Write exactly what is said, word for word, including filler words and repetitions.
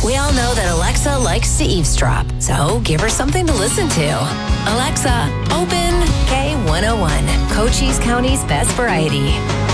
We all know that Alexa likes to eavesdrop, so give her something to listen to. Alexa, open K one oh one, Cochise County's best variety.